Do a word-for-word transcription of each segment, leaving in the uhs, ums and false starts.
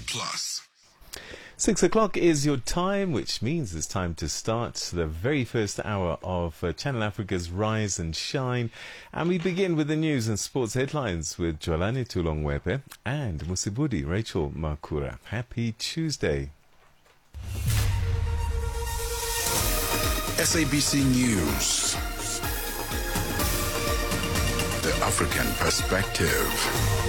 plus. Six o'clock is your time, which means it's time to start the very first hour of uh, Channel Africa's Rise and Shine. And we begin with the news and sports headlines with Jolani Tulongwepe and Musibudi Rachel Makura. Happy Tuesday. S A B C News. The African Perspective.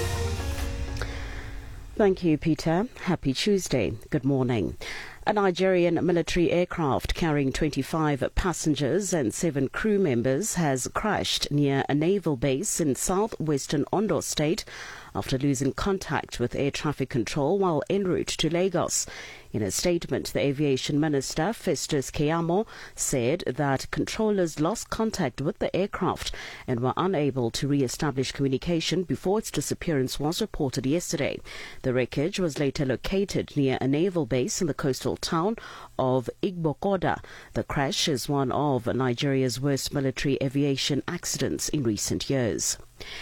Thank you, Peter. Happy Tuesday. Good morning. A Nigerian military aircraft carrying twenty-five passengers and seven crew members has crashed near a naval base in southwestern Ondo State after losing contact with air traffic control while en route to Lagos. In a statement, the aviation minister, Festus Keyamo, said that controllers lost contact with the aircraft and were unable to re-establish communication before its disappearance was reported yesterday. The wreckage was later located near a naval base in the coastal town of Igbokoda. The crash is one of Nigeria's worst military aviation accidents in recent years.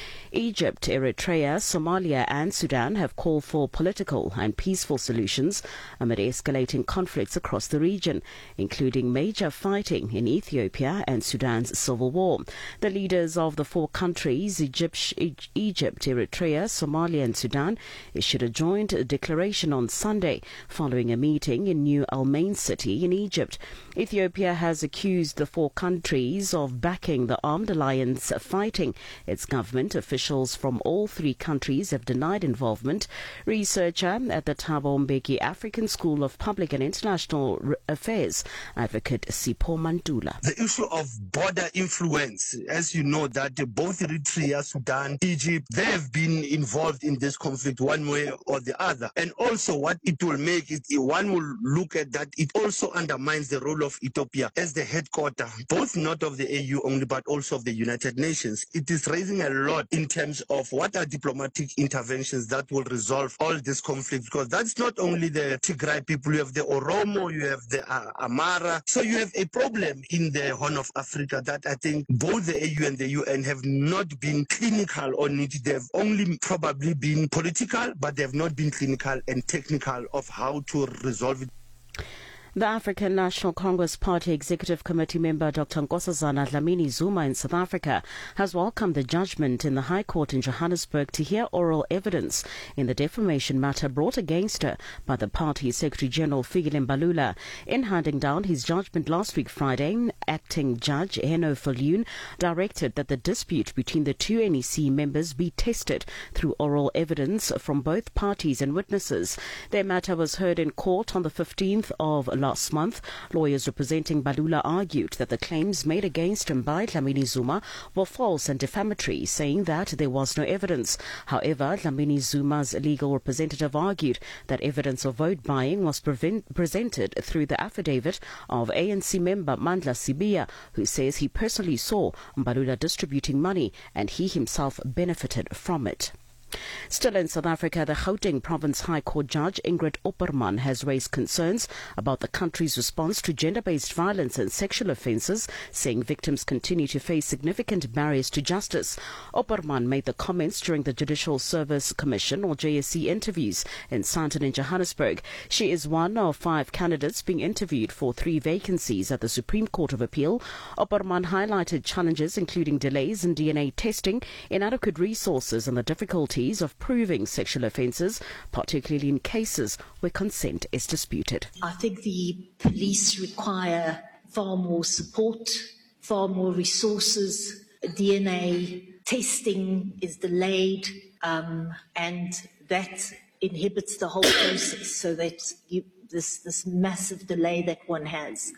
Egypt, Eritrea, Somalia and Sudan have called for political and peaceful solutions amid escalating conflicts across the region, including major fighting in Ethiopia and Sudan's civil war. The leaders of the four countries, Egypt, Egypt, Eritrea, Somalia and Sudan, issued a joint declaration on Sunday following a meeting in New Al Ain city in Egypt. Ethiopia has accused the four countries of backing the armed alliance fighting its government. Officials from all three countries have denied involvement. Researcher at the Thabo Mbeki African School of Public and International Affairs, Advocate Sipho Mantula. The issue of border influence, as you know, that both Eritrea, Sudan, Egypt, they have been involved in this conflict one way or the other. And also what it will make is one will look at that it also undermines the role of Ethiopia as the headquarter, both not of the A U only, but also of the United Nations. It is raising a lot in terms of what are diplomatic interventions that will resolve all this conflict, because that's not only the Tigray people, you have the Oromo, you have the uh, Amara, so you have a problem in the Horn of Africa that I think both the A U and the U N have not been clinical on it. They've only probably been political, but they have not been clinical and technical of how to resolve it. The African National Congress Party Executive Committee member Doctor Nkosazana Dlamini Zuma in South Africa has welcomed the judgment in the High Court in Johannesburg to hear oral evidence in the defamation matter brought against her by the party's Secretary General Fikile Mbalula. In handing down his judgment last week Friday, acting Judge Heno Viljoen directed that the dispute between the two N E C members be tested through oral evidence from both parties and witnesses. Their matter was heard in court on the fifteenth of last month. Lawyers representing Mbalula argued that the claims made against him by Dlamini Zuma were false and defamatory, saying that there was no evidence. However, Dlamini Zuma's legal representative argued that evidence of vote buying was prevent- presented through the affidavit of A N C member Mandla Sibiya, who says he personally saw Mbalula distributing money and he himself benefited from it. Still in South Africa, the Gauteng Province High Court Judge Ingrid Opperman has raised concerns about the country's response to gender-based violence and sexual offences, saying victims continue to face significant barriers to justice. Opperman made the comments during the Judicial Service Commission, or J S C, interviews in Sandton in Johannesburg. She is one of five candidates being interviewed for three vacancies at the Supreme Court of Appeal. Opperman highlighted challenges including delays in D N A testing, inadequate resources and the difficulty of proving sexual offences, particularly in cases where consent is disputed. I think the police require far more support, far more resources. D N A testing is delayed, um, and that inhibits the whole process, so that you, this, this massive delay that one has.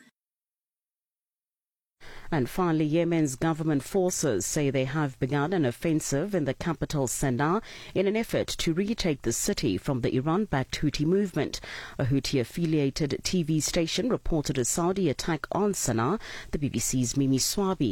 And finally, Yemen's government forces say they have begun an offensive in the capital Sana'a in an effort to retake the city from the Iran-backed Houthi movement. A Houthi-affiliated T V station reported a Saudi attack on Sana'a. The B B C's Mimi Swabi